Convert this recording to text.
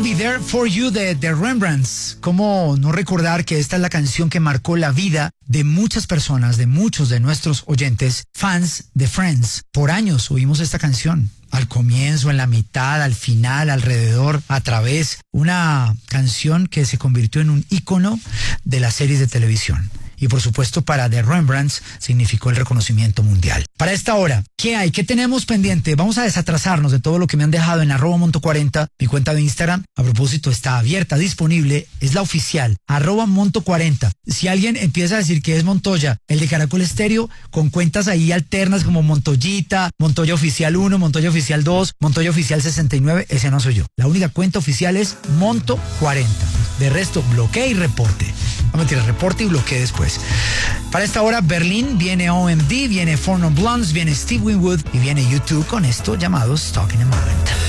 Be There For You de The Rembrandts. ¿Cómo no recordar que esta es la canción que marcó la vida de muchas personas, de muchos de nuestros oyentes, fans de Friends? Por años oímos esta canción. Al comienzo, en la mitad, al final, alrededor, a través. Una canción que se convirtió en un ícono de las series de televisión. Y por supuesto para The Rembrandts significó el reconocimiento mundial. Para esta hora, ¿qué hay? ¿Qué tenemos pendiente? Vamos a desatrasarnos de todo lo que me han dejado en @monto40, mi cuenta de Instagram. A propósito, está abierta, disponible, es la oficial, @monto40. Si alguien empieza a decir que es Montoya, el de Caracol Estéreo, con cuentas ahí alternas como Montoyita, Montoya Oficial 1, Montoya Oficial 2, Montoya Oficial 69, ese no soy yo. La única cuenta oficial es Monto40. De resto, bloquee y reporte. No mentira, reporte y bloquee después. Para esta hora, Berlín, viene OMD, viene Four Non Blondes, viene Steve Winwood y viene U2 con esto llamado Stuck in a Moment.